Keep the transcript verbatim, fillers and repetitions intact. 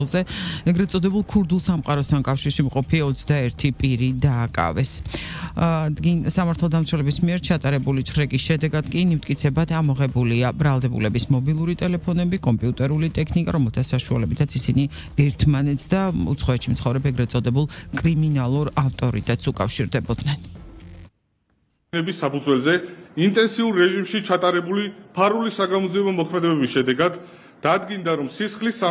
ეგრეთ წოდებულ ქურდულ სამყაროსთან კავშირში მყოფი ოცდაერთი პირი დააკავეს. სამართალდამცველების მიერ ჩატარებული ჩხრეკის შედეგად კი იმტკიცებად ამოღებულია ბრალდებულების მობილური ტელეფონები, კომპიუტერული ტექნიკა, რომელთა საშუალებითაც ისინი ერთმანეთს და უცხოეთში მცხოვრებ ეგრეთ წოდებულ კრიმინალურ ავტორიტეტს უკავშირდებოდნენ. საფუძველზე ინტენსიურ რეჟიმში ჩატარებული ფარული საგამოძიებო მოქმედებების შედეგად დადგინდა, რომ სისხლის